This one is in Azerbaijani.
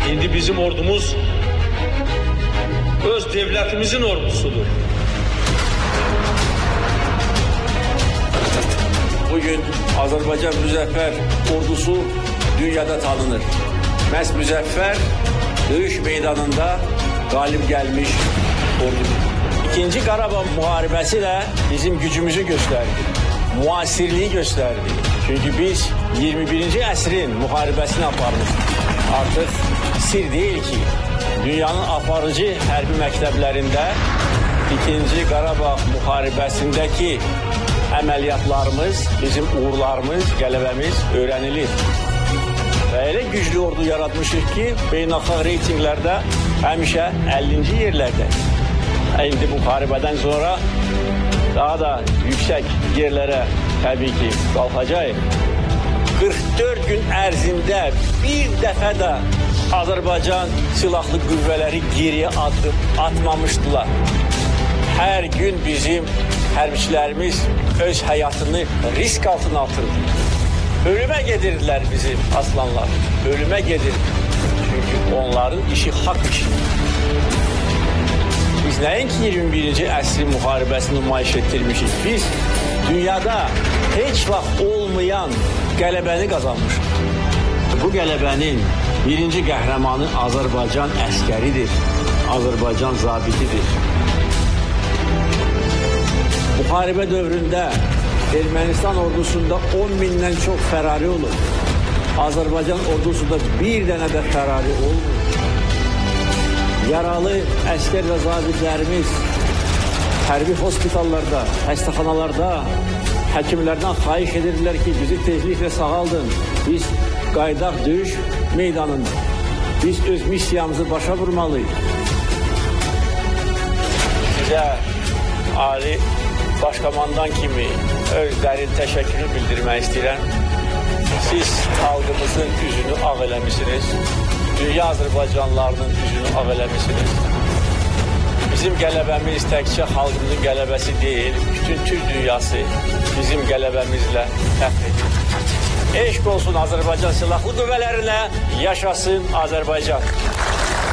İndi bizim ordumuz öz devletimizin ordusudur. Bugün Azerbaycan Müzəffər ordusu dünyada tanınır. Məhz Müzəffər döyüş meydanında qalib gəlmiş ordudur. İkinci Qarabağ müharibəsi də bizim gücümüzü göstərdi. Müasirliği göstərdi. Çünkü biz 21. əsrin müharibəsini aparmışıq. Artıq sir değil ki, dünyanın aparıcı hərbi məktəblərində İkinci Qarabağ müharibəsindəki əməliyyatlarımız, bizim uğurlarımız, qələbəmiz öyrənilir. Və elə güclü ordu yaratmışıq ki, beynəlxalq reytinglərdə həmişə 50-ci yerlərdə. İndi müharibədən sonra daha da yüksək yerlərə təbii ki qalxacaq. 44 gün ərzində bir dəfə də Azərbaycan silahlı qüvvələri geriyə addım atmamışdılar. Hər gün bizim hərbiçilərimiz öz həyatını risk altına atırdı. Ölümə gedirdiler bizim aslanlar. Ölümə gedirdi. Çünkü onların işi hak işi. Biz nəinki 21. əsrin müharibəsini nümayiş etdirmişik. Biz dünyada heç vaxt olmayan qələbəni qazanmışıq. Bu qələbənin birinci qəhrəmanı Azərbaycan əskəridir. Azərbaycan zabitidir. Müharibə dövründə Ermənistan ordusunda 10 bindən çox fərari olur. Azərbaycan ordusunda bir dənə də fərari olmur. Yaralı əskər və zabitlərimiz hərbi hospitallarda, xəstəxanalarda həkimlərdən xahiş edirlər ki, bizi tezliklə sağaldın. Biz qaydaq döyüş meydanında. Biz öz missiyamızı başa vurmalıyıq. Sizə Ali Başkomandan kimi öz dərin təşəkkürü bildirmək istəyirəm. Siz xalqımızın üzünü ağ eləmişsiniz. Dünya Azərbaycanlarının üzünü ağ eləmişsiniz. Bizim qələbəmiz təkcə xalqımızın qələbəsi deyil, bütün Türk dünyası bizim qələbəmizlə fəxr edir. Eşq olsun Azərbaycan silahlı qüvvələrinə, yaşasın Azərbaycan.